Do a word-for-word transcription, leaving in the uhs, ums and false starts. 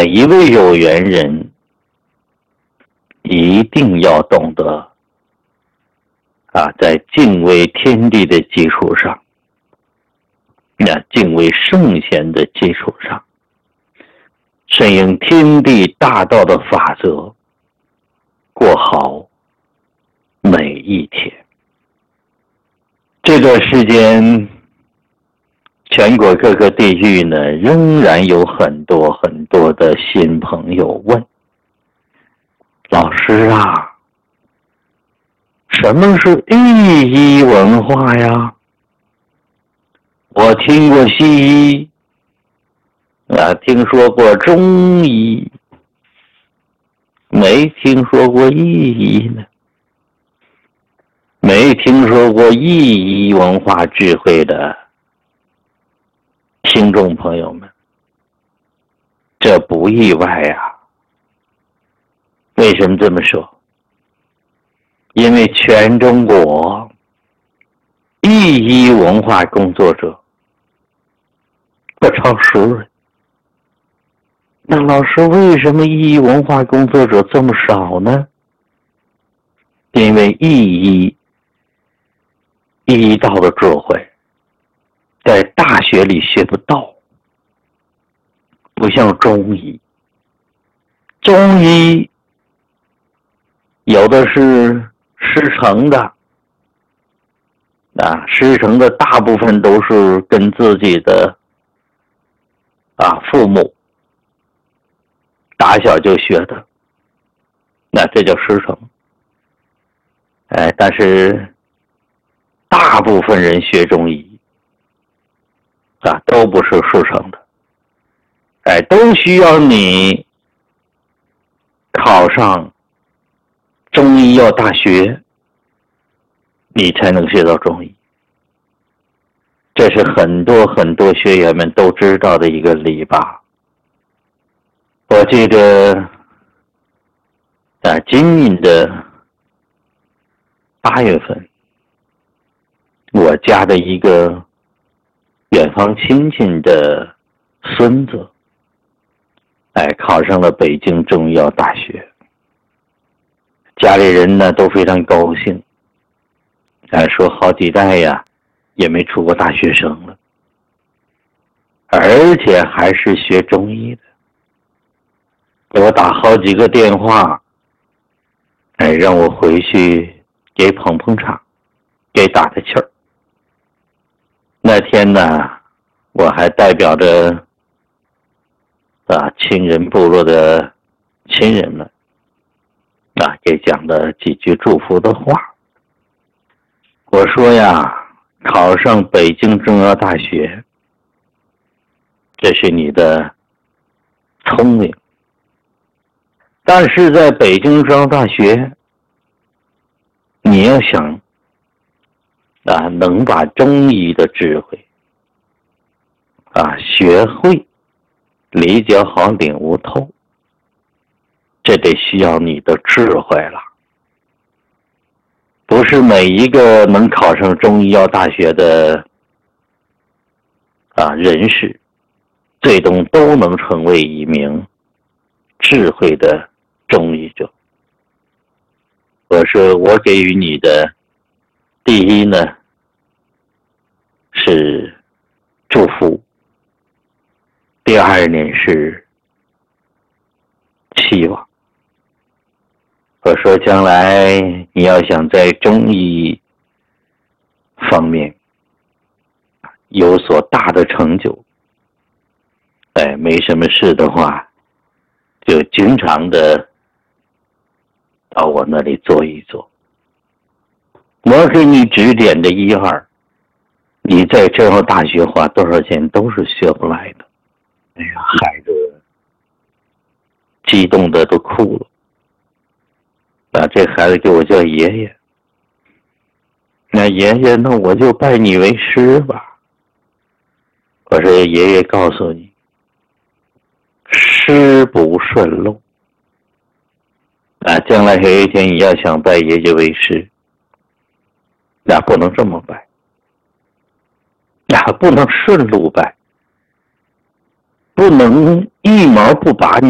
每一位有缘人一定要懂得啊，在敬畏天地的基础上，那敬畏圣贤的基础上，顺应天地大道的法则，过好每一天。这段时间，全国各个地域呢，仍然有很多很多的新朋友问：老师啊，什么是意医文化呀？我听过西医，啊，听说过中医，没听说过意医呢。没听说过意医文化智慧的听众朋友们，这不意外啊。为什么这么说？因为全中国意医文化工作者不超十人。那老师，为什么意医文化工作者这么少呢？因为意医医道的智慧在大学里学不到，不像中医。中医有的是师承的，啊，师承的大部分都是跟自己的啊父母打小就学的，那这叫师承。哎，但是大部分人学中医啊，都不是师承的，哎，都需要你考上中医药大学，你才能学到中医。这是很多很多学员们都知道的一个理吧。我记得啊，今年的八月份，我家的一个远方亲戚的孙子，哎，考上了北京中医药大学。家里人呢都非常高兴，哎，说好几代呀也没出过大学生了，而且还是学中医的。给我打好几个电话，哎，让我回去给捧捧场，给打打气儿。那天呢，我还代表着啊亲人部落的亲人们啊，给讲了几句祝福的话。我说呀，考上北京中医药大学，这是你的聪明。但是在北京中医药大学，你要想啊，能把中医的智慧啊学会、理解好、领悟透，这得需要你的智慧了。不是每一个能考上中医药大学的啊人士，最终都能成为一名智慧的中医者。我说我给予你的第一呢是祝福，第二呢是期望。我说将来你要想在中医方面有所大的成就，哎，没什么事的话，就经常的到我那里坐一坐，我给你指点的一二，你在这样大学花多少钱都是学不来的。哎呀，孩子激动的都哭了。啊，这孩子给我叫爷爷。那爷爷，那我就拜你为师吧。我说爷爷告诉你，师不顺路。啊，将来有一天你要想拜爷爷为师，那不能这么拜，那不能顺路拜，不能一毛不拔你